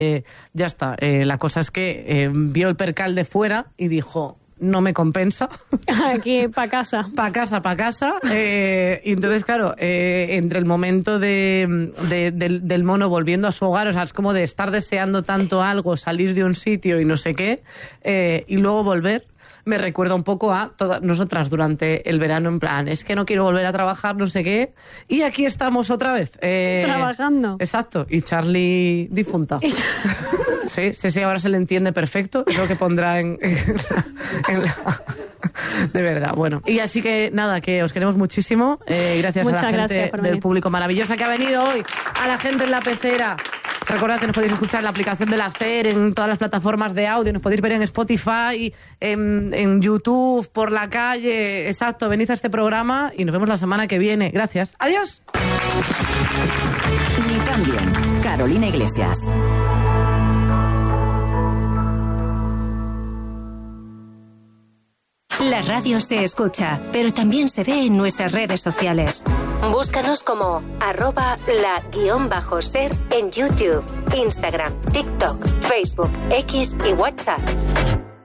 Ya está. La cosa es que vio el percal de fuera y dijo, no me compensa. Aquí, para casa. Para casa. Y entonces, claro, entre el momento del mono volviendo a su hogar, o sea, es como de estar deseando tanto algo, salir de un sitio y no sé qué, y luego volver. Me recuerda un poco a todas nosotras durante el verano, en plan, es que no quiero volver a trabajar, no sé qué, y aquí estamos otra vez. Trabajando. Exacto, y Charlie difunta. Sí, ahora se le entiende perfecto, es lo que pondrá en la... De verdad, bueno. Y así que nada, que os queremos muchísimo. Gracias a la gente del público maravillosa que ha venido hoy, a la gente en la pecera. Recordad que nos podéis escuchar en la aplicación de la SER, en todas las plataformas de audio, nos podéis ver en Spotify, en YouTube, por la calle. Exacto, venid a este programa y nos vemos la semana que viene. Gracias. ¡Adiós! Ni tan bien. Carolina Iglesias. La radio se escucha, pero también se ve en nuestras redes sociales. Búscanos como @la_ser en YouTube, Instagram, TikTok, Facebook, X y WhatsApp.